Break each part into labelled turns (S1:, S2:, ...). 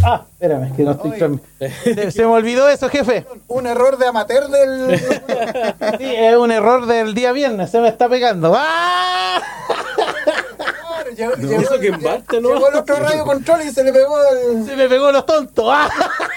S1: Espérame, que no estoy... Se me olvidó eso, jefe.
S2: Un error de amateur del...
S1: Sí, es un error del día viernes, se me está pegando. ¡Ah!
S3: Eso que embate, ¿no?
S2: Llegó el otro radio control y se le pegó
S1: Se me pegó los tontos. ¡Ah!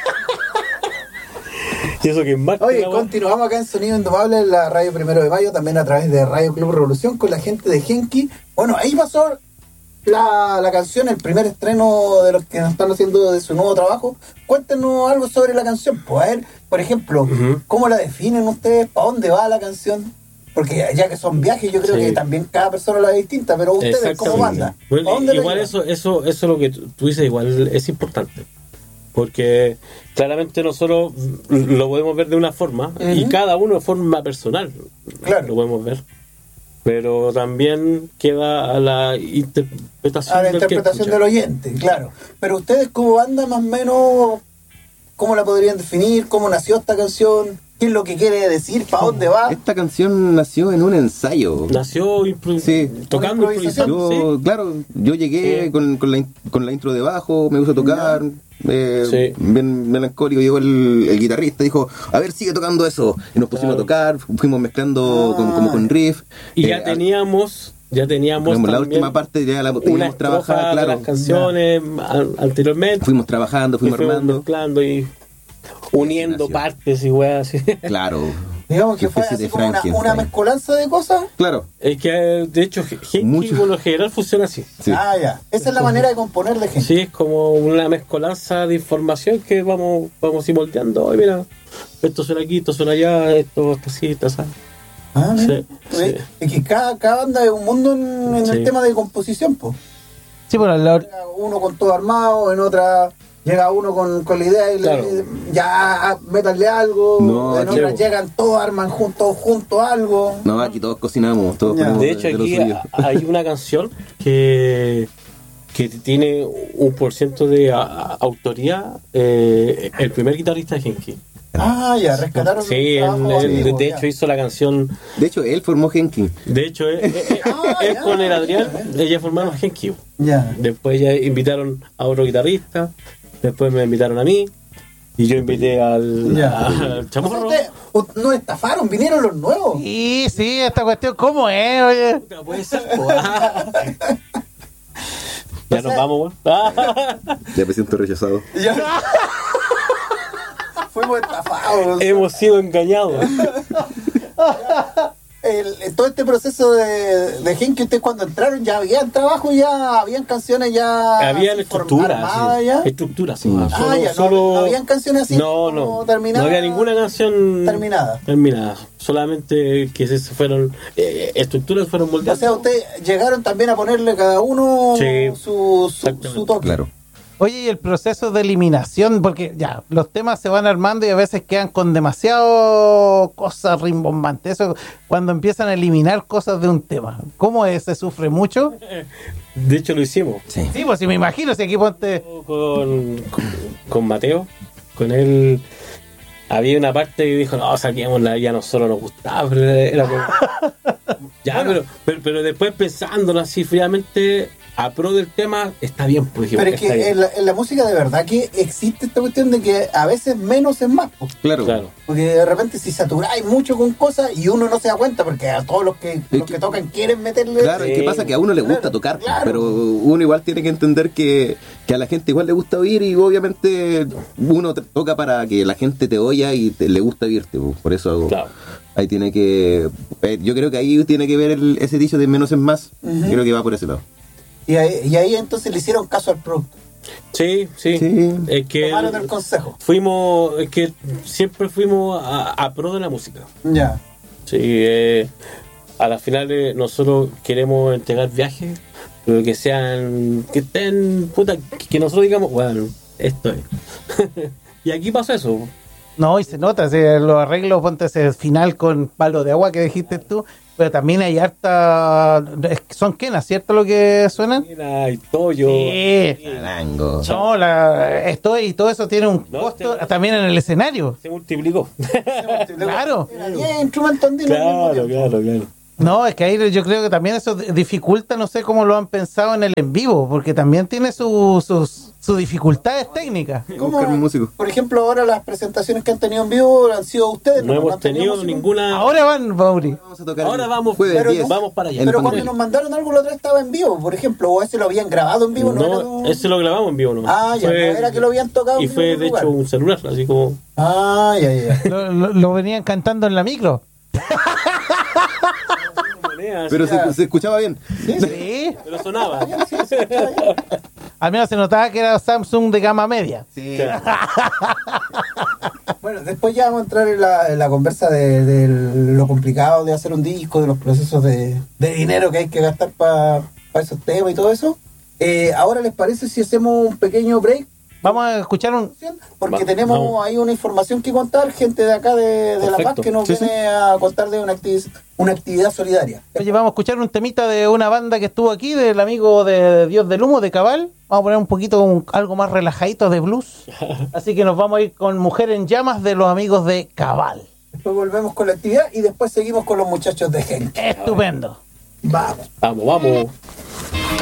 S3: Y eso que embate.
S2: Oye, continuamos acá en Sonido Indomable en la radio 1 de Mayo, también a través de Radio Club Revolución con la gente de Genki. Bueno, ahí pasó la canción, el primer estreno de los que nos están haciendo de su nuevo trabajo. Cuéntenos algo sobre la canción. Pues a ver, por ejemplo, ¿cómo la definen ustedes? ¿Para dónde va la canción? Porque ya que son viajes, yo creo que también cada persona la ve distinta, pero ustedes como banda.
S3: Bueno, igual eso es lo que tú dices, igual es importante. Porque claramente nosotros lo podemos ver de una forma y cada uno de forma personal lo podemos ver. Pero también queda a la interpretación
S2: del oyente, claro. Pero ustedes como banda más o menos, ¿cómo la podrían definir? ¿Cómo nació esta canción? ¿Qué es lo que quiere decir? ¿Para dónde va?
S4: Esta canción nació en un ensayo.
S3: Nació tocando improvisando.
S4: Claro, yo llegué con la intro de bajo, me gusta tocar. Bien melancólico, llegó el guitarrista, dijo, a ver, sigue tocando eso. Y nos pusimos a tocar, fuimos mezclando como con riff.
S3: Y ya teníamos
S4: la última parte ya la teníamos trabajada, claro.
S3: Las canciones anteriormente.
S4: Fuimos trabajando, fuimos armando.
S3: Mezclando y uniendo partes y weas así.
S4: Claro.
S2: Digamos que fue así como una mezcolanza de cosas.
S4: Claro.
S3: Es que de hecho Genki por lo general funciona así.
S2: Sí. Ya. Esa es la manera de componer de Genki.
S3: Sí, es como una mezcolanza de información que vamos ir moldeando. Oye, mira, esto suena aquí, esto suena allá, esto así, esto así.
S2: Mira. Sí. Es que cada banda es un mundo en el tema de composición, pues.
S1: Sí, bueno,
S2: uno con todo armado, en otra llega uno con la idea y ya métanle algo, en otras llegan todos, arman juntos algo.
S4: No, aquí todos cocinamos, todos
S3: de hecho aquí hay una canción que tiene un % de autoría, el primer guitarrista de Genki.
S2: Ya, rescataron.
S3: Sí, de hecho hizo la canción.
S4: De hecho, él formó Genki.
S3: De hecho, él con el Adrián, ella formaron Genki.
S2: Ya.
S3: Después ya invitaron a otro guitarrista, después me invitaron a mí, y yo invité al Chamorro.
S2: ¿No estafaron? ¿Vinieron los nuevos?
S1: Sí, esta cuestión, ¿cómo es? Oye.
S3: Puede ser, ya nos vamos,
S4: Ya me siento rechazado.
S2: Fuimos estafados.
S3: Hemos sido engañados.
S2: Todo este proceso de Genki, ustedes cuando entraron ya habían trabajo, ya habían canciones, ya
S3: habían estructuras, estructuras.
S2: No habían canciones así terminadas.
S3: No había ninguna canción
S2: terminada.
S3: Solamente que se fueron estructuras fueron moldeadas.
S2: O sea, ustedes llegaron también a ponerle cada uno su toque.
S4: Claro.
S1: Oye, y el proceso de eliminación, porque ya, los temas se van armando y a veces quedan con demasiado cosas rimbombantes. Eso, cuando empiezan a eliminar cosas de un tema, ¿cómo es? ¿Se sufre mucho?
S3: De hecho, lo hicimos.
S1: Sí, pues si me imagino, si aquí ponte...
S3: Con Mateo, con él, había una parte que dijo, no, saquémosla, ya a nosotros nos gustaba, pero pero después pensándolo así fríamente... A pro del tema está bien, pues.
S2: Pero es que en la música de verdad que existe esta cuestión de que a veces menos es más. Pues.
S4: Claro.
S2: Porque de repente si saturáis mucho con cosas y uno no se da cuenta, porque a todos los que tocan quieren meterle...
S4: Claro, es que pasa que a uno le gusta tocar, pero uno igual tiene que entender que a la gente igual le gusta oír y obviamente uno toca para que la gente te oiga y le gusta oírte. Pues. Por eso ahí tiene que... yo creo que ahí tiene que ver ese dicho de menos es más. Creo que va por ese lado.
S2: Y ahí entonces le hicieron caso al producto.
S3: Sí. Es que
S2: tomaron el consejo.
S3: Es que siempre fuimos a pro de la música.
S2: Ya.
S3: Sí, a las finales nosotros queremos entregar viajes, pero que estén, que nosotros digamos, bueno, esto es. Y aquí pasa eso.
S1: No, y se nota, los arreglos, ponte ese final con palo de agua que dijiste tú, pero también hay harta... Son quenas, ¿cierto lo que suenan?
S3: Hay Toyo.
S1: Sí.
S4: Carango.
S1: No, y todo eso tiene un costo también en el escenario.
S3: Se multiplicó.
S1: Claro.
S2: Era 10 instrumentos andinos.
S3: Claro.
S1: No, es que ahí yo creo que también eso dificulta, no sé cómo lo han pensado en el en vivo, porque también tiene sus dificultades técnicas.
S2: ¿Cómo, por ejemplo, ahora las presentaciones que han tenido en vivo han sido ustedes?
S3: No hemos tenido ninguna.
S1: Ahora van, Mauri.
S3: Ahora vamos, vamos para allá.
S2: Pero cuando nos mandaron algo, la otra estaba en vivo, por ejemplo, o ese lo habían grabado en vivo.
S3: No, ese lo grabamos en vivo, ¿no?
S2: Ah, ya, no era que lo habían tocado.
S3: Y fue, de hecho, un celular, así como.
S2: Ah, ya.
S1: Lo venían cantando en la micro.
S4: Pero se escuchaba bien.
S1: Sí.
S3: Pero sonaba.
S1: Al menos se notaba que era Samsung de gama media.
S4: Sí.
S2: Bueno, después ya vamos a entrar en la conversa de lo complicado de hacer un disco, de los procesos de dinero que hay que gastar para esos temas y todo eso. Ahora, ¿les parece si hacemos un pequeño break?
S1: Vamos a escuchar
S2: porque tenemos ahí una información que contar, gente de acá de La Paz que nos viene a contar de una actividad solidaria.
S1: Oye, vamos a escuchar un temita de una banda que estuvo aquí, del amigo de Dios del Humo, de Cabal. Vamos a poner un poquito algo más relajadito de blues. Así que nos vamos a ir con Mujer en Llamas de los amigos de Cabal.
S2: Después volvemos con la actividad y después seguimos con los muchachos de Genki.
S1: Estupendo.
S2: Vamos.
S3: Vamos.